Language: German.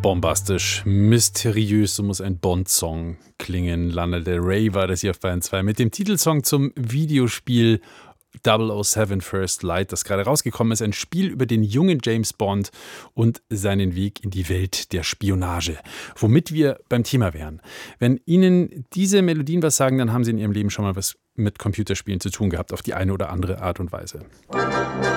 Bombastisch, mysteriös, so muss ein Bond-Song klingen. Lana Del Rey war das hier auf Bayern 2 mit dem Titelsong zum Videospiel 007 First Light, das gerade rausgekommen ist. Ein Spiel über den jungen James Bond und seinen Weg in die Welt der Spionage. Womit wir beim Thema wären. Wenn Ihnen diese Melodien was sagen, dann haben Sie in Ihrem Leben schon mal was mit Computerspielen zu tun gehabt, auf die eine oder andere Art und Weise.